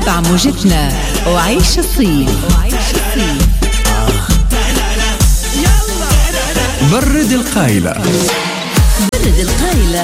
تابع موجتنا وعيش الصيف. برد القايلة. برد القايلة.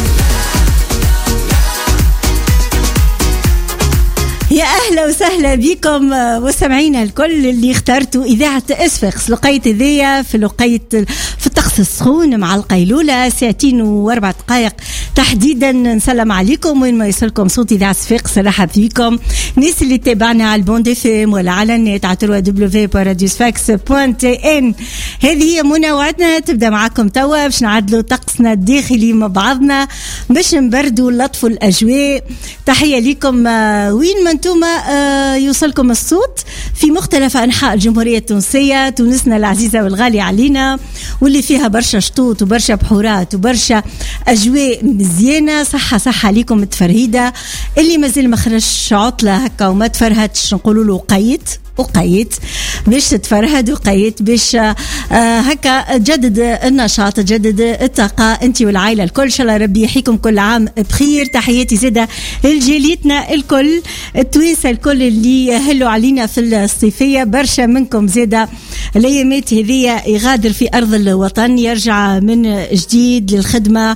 يا أهلا وسهلا بكم مستمعينا الكل اللي اخترتوا إذاعة إسفكس لقيت ذي في الطقس السخون مع القيلولة 2:04 تحديدا. نسلم عليكم وين ما يصلكم صوت إذاعة إسفكس. رحب بكم الناس اللي تابعنا على البوند اف ام ولا على النت على www.radiosfax.n. هذه هي منوعتنا تبدأ معكم توا باش نعدلوا طقسنا الداخلي مع بعضنا باش نبردوا لطفوا الأجواء. تحية لكم وين ما انتم يوصلكم الصوت في مختلف أنحاء الجمهورية التونسية، تونسنا العزيزة والغالية علينا واللي فيها برشا شطوط وبرشا بحورات وبرشا أجواء مزيانة. صحة ليكم التفرهيدة اللي مازال ما خرجش عطلة هكا وما تفرهدش نقولوا له وقيت باش تتفرهد وقيت باش هكا تجدد النشاط تجدد الطاقة انت والعائلة الكل. ان شاء الله ربي يحييكم كل عام بخير. تحياتي زادة لجاليتنا الكل التوانسة الكل اللي يهلوا علينا في الصيفية. برشا منكم زادة الايامات هذه يغادر في ارض الوطن يرجع من جديد للخدمة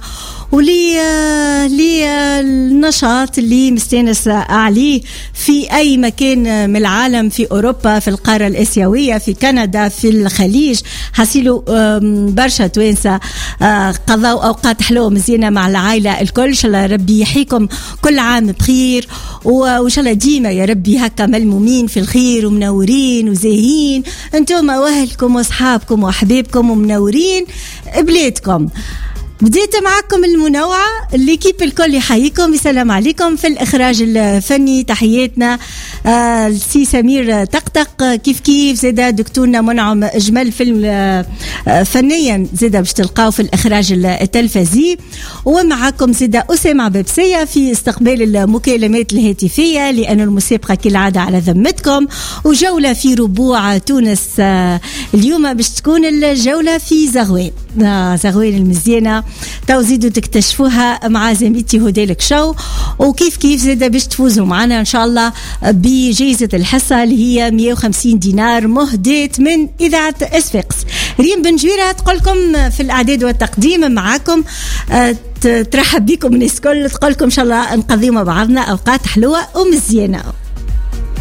النشاط اللي مستانس عليه في أي مكان من العالم، في أوروبا، في القارة الآسيوية، في كندا، في الخليج. حصلوا برشا توانسة قضاوا أوقات حلوة مزيانة مع العائلة الكل. إن شاء الله ربي يحييكم كل عام بخير وإن شاء الله ديما يا ربي هكا ملمومين في الخير ومنورين وزاهين أنتم وأهلكم وأصحابكم وأحبابكم ومنورين بلادكم. بديت معكم المنوعة اللي كيب الكل يحييكم يسلم عليكم. في الإخراج الفني تحياتنا السي سمير طقطق كيف زادا دكتورنا منعم أجمل فيلم فنيا زادا باش تلقاو في الإخراج التلفزي. ومعكم زادا أسامة ببسية في استقبال المكالمات الهاتفية لأن المسابقة كالعادة على ذمتكم. وجولة في ربوع تونس اليوم باش تكون الجولة في زغوان المزيانة توزيدوا تكتشفوها مع زميلتي هدالك شو. وكيف زادا باش تفوزوا معنا ان شاء الله بجائزة الحصة اللي هي 150 دينار مهداة من إذاعة إسفكس. ريم بن جويرة تقولكم في الإعداد والتقديم معاكم ترحب بكم الناس كل تقولكم ان شاء الله نقضي مع بعضنا اوقات حلوة ومزيانة.